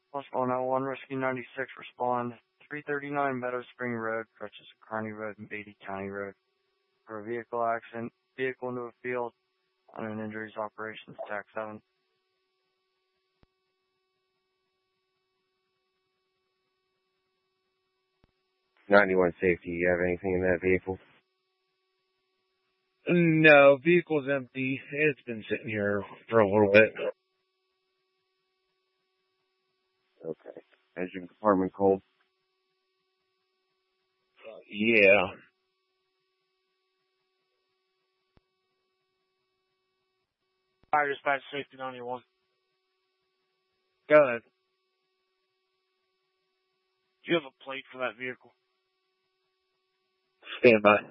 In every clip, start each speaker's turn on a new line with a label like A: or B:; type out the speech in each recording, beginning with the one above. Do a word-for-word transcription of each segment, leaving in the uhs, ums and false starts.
A: Possible nine one Rescue ninety-six, respond three thirty-nine Meadow Spring Road, Purchase of Kearney Road and Beatty County Road. For a vehicle accident, vehicle into a field on an injuries operations tax seven.
B: ninety-one safety, you have anything in that vehicle?
C: No, vehicle's empty. It's been sitting here for a little bit.
B: Okay. Engine compartment cold?
C: Uh, yeah.
D: Fire dispatch safety ninety-one.
C: Go ahead.
D: Do you have a plate for that vehicle?
C: Stand by.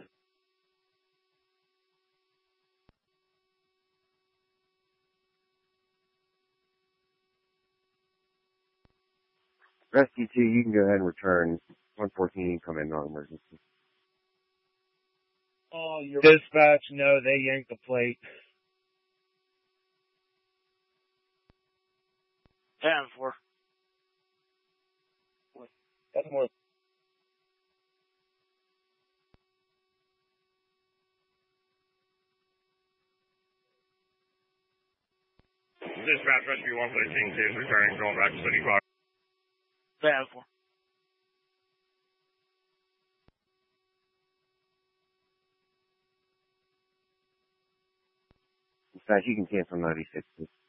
B: Rescue two, you can go ahead and return. one fourteen, come in non-emergency.
C: Oh, your dispatch, no, they yanked the plate.
D: ten four.
C: That's more.
E: Dispatch Rescue one thirteen is returning, going back to City Park.
D: ten four.
B: Dispatch, you can cancel ninety-six.